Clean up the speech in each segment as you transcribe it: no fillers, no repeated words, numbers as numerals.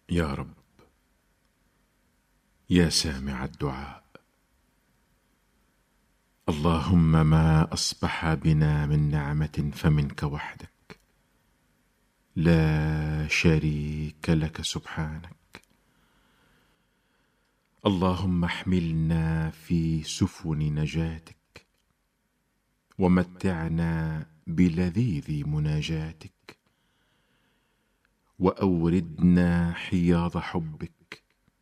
يا رب، يا سامع الدعاء، اللهم ما أصبح بنا من نعمة فمنك وحدك، لا شريك لك سبحانك. اللهم احملنا في سفن نجاتك، ومتعنا بلذيذ مناجاتك، وأوردنا حياض حبك،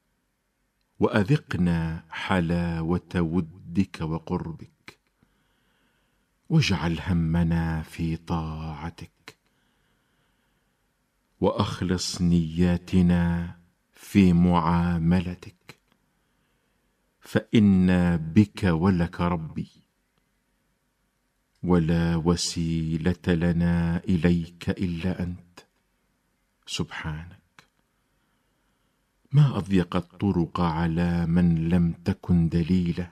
وأذقنا حلاوة ودك وقربك، واجعل همنا في طاعتك، وأخلص نياتنا في معاملتك، فإنا بك ولك ربي، ولا وسيلة لنا إليك إلا أنت سبحانك. ما أضيق الطرق على من لم تكن دليله،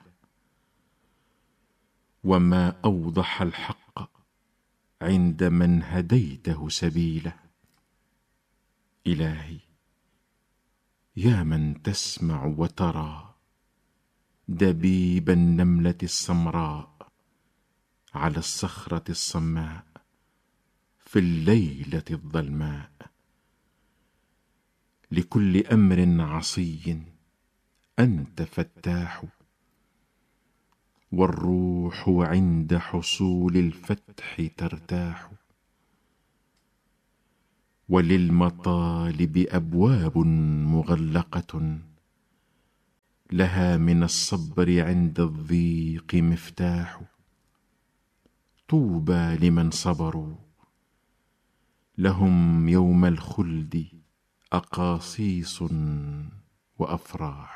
وما أوضح الحق عند من هديته سبيله. إلهي، يا من تسمع وترى دبيب النملة السمراء على الصخرة الصماء في الليلة الظلماء، لكل أمر عصي أنت فتاح، والروح عند حصول الفتح ترتاح، وللمطالب أبواب مغلقة، لها من الصبر عند الضيق مفتاح. طوبى لمن صبروا، لهم يوم الخلد أقاصيص وأفراح.